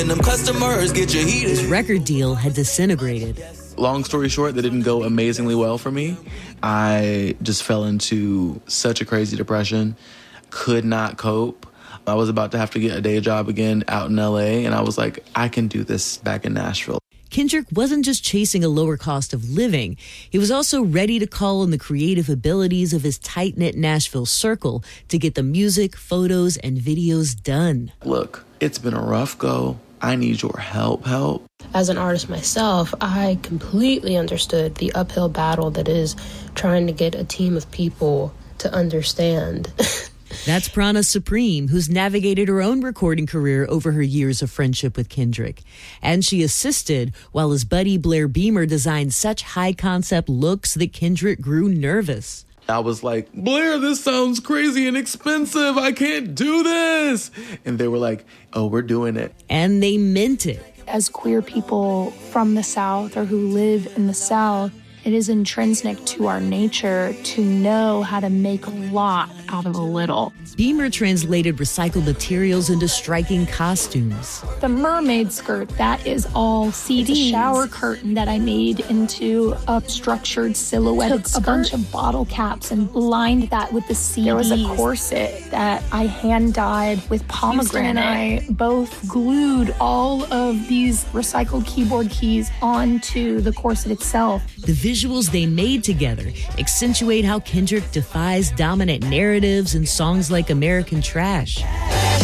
And them customers get you heated. His record deal had disintegrated. Long story short, that didn't go amazingly well for me. I just fell into such a crazy depression, could not cope. I was about to have to get a day job again out in LA, and I was like, I can do this back in Nashville. Kendrick wasn't just chasing a lower cost of living. He was also ready to call on the creative abilities of his tight-knit Nashville circle to get the music, photos, and videos done. Look, it's been a rough go. I need your help. As an artist myself, I completely understood the uphill battle that is trying to get a team of people to understand. That's Prana Supreme, who's navigated her own recording career over her years of friendship with Kendrick. And she assisted while his buddy Blair Beamer designed such high-concept looks that Kendrick grew nervous. I was like, Blair, this sounds crazy and expensive. I can't do this. And they were like, oh, we're doing it. And they meant it. As queer people from the South or who live in the South, it is intrinsic to our nature to know how to make a lot out of a little. Beamer translated recycled materials into striking costumes. The mermaid skirt, that is all CDs. It's a shower curtain that I made into a structured silhouette. Took a bunch of bottle caps and lined that with the CDs. There was a corset that I hand-dyed with pomegranate. Houston and I both glued all of these recycled keyboard keys onto the corset itself. The visuals they made together accentuate how Kendrick defies dominant narratives in songs like American Trash.